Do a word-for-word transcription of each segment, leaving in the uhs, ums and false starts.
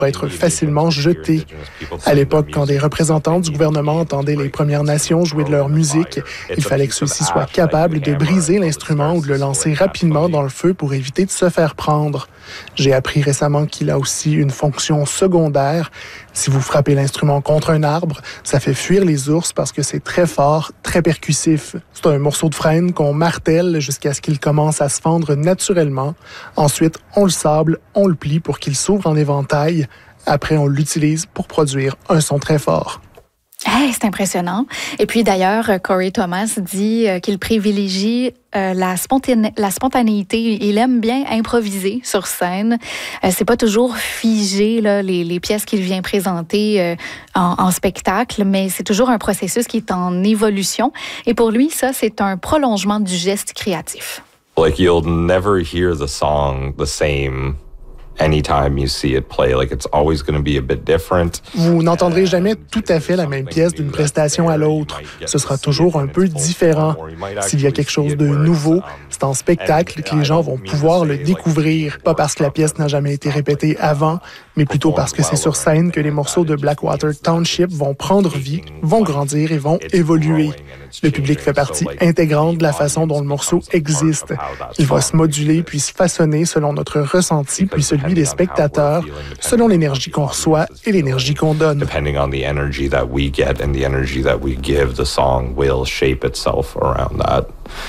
être facilement jeté. À l'époque, quand des représentants du gouvernement entendaient les Premières Nations jouer de leur musique, il fallait que ceux-ci soient capables de briser l'instrument ou de le lancer rapidement dans le feu pour éviter de se faire prendre. J'ai appris récemment qu'il a aussi une fonction secondaire. Si vous frappez l'instrument contre un arbre, ça fait fuir les ours parce que c'est très fort, très percussif. C'est un morceau de frêne qu'on martèle jusqu'à ce qu'il commence à se fendre naturellement. Ensuite, on le sable, on le plie pour qu'il s'ouvre en éventail. Après, on l'utilise pour produire un son très fort. Hey, c'est impressionnant. Et puis d'ailleurs, Corey Thomas dit qu'il privilégie euh, la, spontané- la spontanéité. Il aime bien improviser sur scène. Euh, c'est pas toujours figé là, les, les pièces qu'il vient présenter euh, en, en spectacle, mais c'est toujours un processus qui est en évolution. Et pour lui, ça, c'est un prolongement du geste créatif. Like you'll never hear the song the same. Anytime you see it play, like it's always going to be a bit different. Vous n'entendrez jamais tout à fait la même pièce d'une prestation à l'autre. Ce sera toujours un peu différent. S'il y a quelque chose de nouveau, c'est en spectacle que les gens vont pouvoir le découvrir. Pas parce que la pièce n'a jamais été répétée avant, mais plutôt parce que c'est sur scène que les morceaux de Blackwater Township vont prendre vie, vont grandir et vont évoluer. Le public fait partie intégrante de la façon dont le morceau existe. Il va se moduler puis se façonner selon notre ressenti puis celui des spectateurs, selon l'énergie qu'on reçoit et l'énergie qu'on donne. Depending on the energy that we get and the energy that we give, the song will shape itself around that.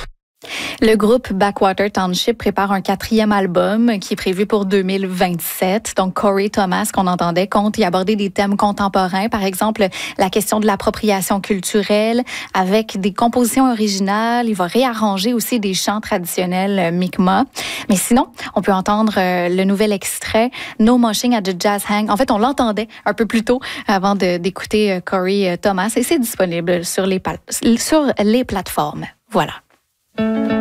Le groupe Blackwater Township prépare un quatrième album qui est prévu pour deux mille vingt-sept. Donc, Corey Thomas, qu'on entendait, compte y aborder des thèmes contemporains. Par exemple, la question de l'appropriation culturelle avec des compositions originales. Il va réarranger aussi des chants traditionnels Mi'kmaq. Mais sinon, on peut entendre le nouvel extrait No Moshing at the Jazz Hang. En fait, on l'entendait un peu plus tôt avant de, d'écouter Corey Thomas et c'est disponible sur les, sur les plateformes. Voilà.